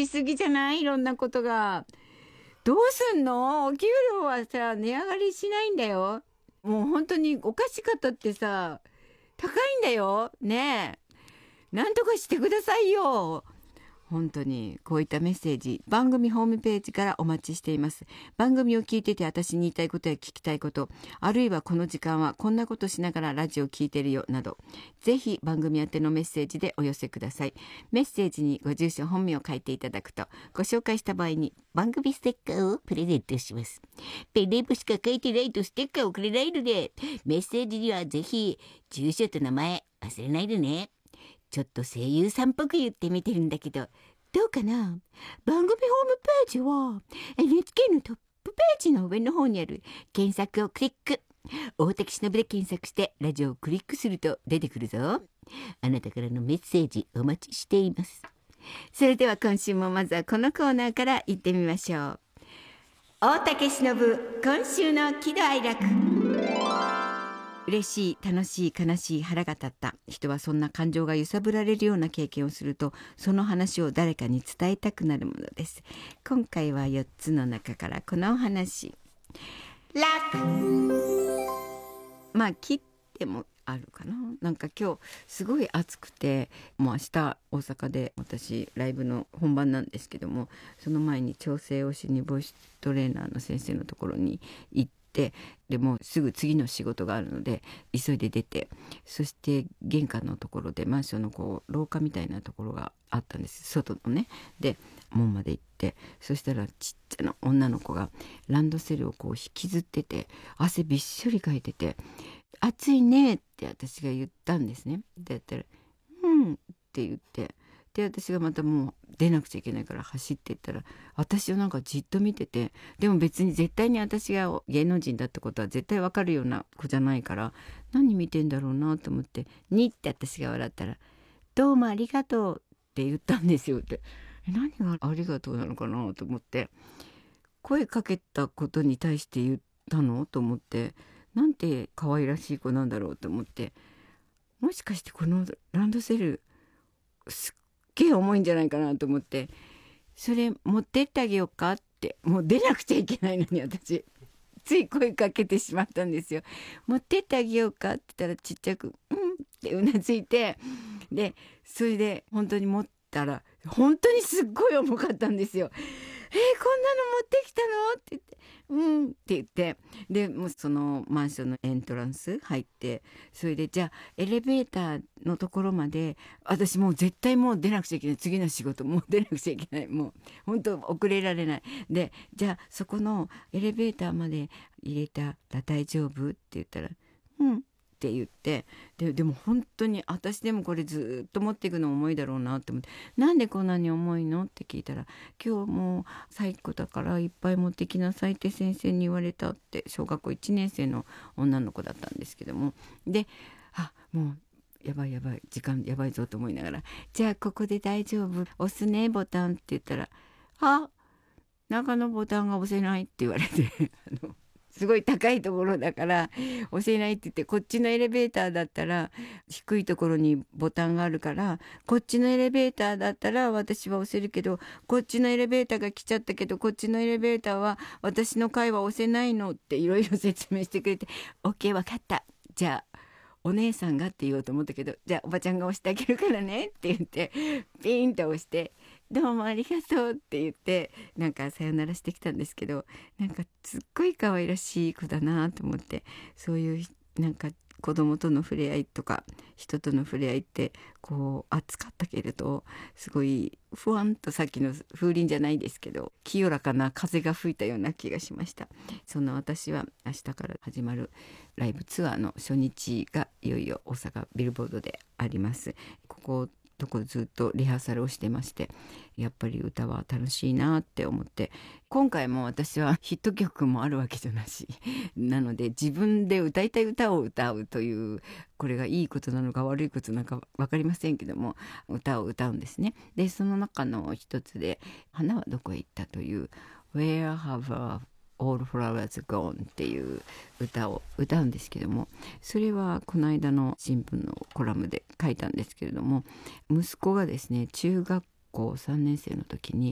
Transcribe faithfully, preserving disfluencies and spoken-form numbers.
しすぎじゃない？いろんなことが。どうすんの？お給料はさ、値上がりしないんだよ。もう本当におかしかったってさ、高いんだよ。ねえ。なんとかしてくださいよ。本当にこういったメッセージ番組ホームページからお待ちしています。番組を聞いてて私に言いたいことや聞きたいこと、あるいはこの時間はこんなことしながらラジオ聞いてるよなど、ぜひ番組宛てのメッセージでお寄せください。メッセージにご住所本名を書いていただくと、ご紹介した場合に番組ステッカーをプレゼントします。ペンネームしか書いてないとステッカーをくれないので、メッセージにはぜひ住所と名前忘れないでね。ちょっと声優さんっぽく言ってみてるんだけど、どうかな？番組ホームページは エヌエイチケー のトップページの上の方にある検索をクリック。大竹しのぶで検索してラジオをクリックすると出てくるぞ。あなたからのメッセージお待ちしています。それでは今週もまずはこのコーナーから行ってみましょう。大竹しのぶ今週の喜怒哀楽。嬉しい、楽しい、悲しい、腹が立った。人はそんな感情が揺さぶられるような経験をすると、その話を誰かに伝えたくなるものです。今回はよっつの中からこのお話。楽。まあ切ってもあるかな。なんか今日すごい暑くて、もう明日大阪で私ライブの本番なんですけども、その前に調整をしにボイストレーナーの先生のところに行って、でもすぐ次の仕事があるので急いで出て、そして玄関のところでマンションのこう廊下みたいなところがあったんです、外のね。で門まで行って、そしたらちっちゃな女の子がランドセルをこう引きずってて、汗びっしょりかいてて、暑いねって私が言ったんですね。でやったらうんって言って、で私がまたもう出なくちゃいけないから走っていったら、私をなんかじっと見てて、でも別に絶対に私が芸能人だってことは絶対わかるような子じゃないから、何見てんだろうなと思って、にって私が笑ったら、どうもありがとうって言ったんですよって。え何がありがとうなのかなと思って、声かけたことに対して言ったのと思って、なんて可愛らしい子なんだろうと思って、もしかしてこのランドセルすっげえ重いんじゃないかなと思って、それ持ってってあげようかって、もう出なくちゃいけないのに私つい声かけてしまったんですよ。持ってってあげようかって言ったらちっちゃくうんってうなずいて、でそれで本当に持ったら本当にすっごい重かったんですよ。えー、こんなの持ってきたのって言って、うんって言って、でもうそのマンションのエントランス入って、それでじゃあエレベーターのところまで、私もう絶対もう出なくちゃいけない、次の仕事もう出なくちゃいけない、もう本当遅れられない。でじゃあそこのエレベーターまで入れたら大丈夫って言ったらうんって言って、ででも本当に私でもこれずっと持っていくの重いだろうなって思って、なんでこんなに重いのって聞いたら、今日もう最後だからいっぱい持ってきなさいって先生に言われたって、小学校いちねん生の女の子だったんですけども、であもうやばいやばい時間やばいぞと思いながら、じゃあここで大丈夫押すねボタンって言ったら、あ中のボタンが押せないって言われてあのすごい高いところだから押せないって言って、こっちのエレベーターだったら低いところにボタンがあるから、こっちのエレベーターだったら私は押せるけど、こっちのエレベーターが来ちゃったけど、こっちのエレベーターは私の階は押せないのっていろいろ説明してくれて、 OK 分かった、じゃあお姉さんがって言おうと思ったけど、じゃあおばちゃんが押してあげるからねって言ってピーンと押して、どうもありがとうって言ってなんかさよならしてきたんですけど、なんかすっごい可愛らしい子だなと思って、そういうなんか子供との触れ合いとか人との触れ合いってこう暑かったけれど、すごいふわんとさっきの風鈴じゃないですけど清らかな風が吹いたような気がしました。そんな私は明日から始まるライブツアーの初日がいよいよ大阪ビルボードであります。こことこずっとリハーサルをしてまして、やっぱり歌は楽しいなって思って、今回も私はヒット曲もあるわけじゃなしなので自分で歌いたい歌を歌うという、これがいいことなのか悪いことなのか分かりませんけども、歌を歌うんですね。でその中の一つで「花はどこへ行った」という「Where have All Flowers Gone」っていう歌を歌うんですけども、それはこの間の新聞のコラムで書いたんですけれども、息子がですね中学校さんねん生の時に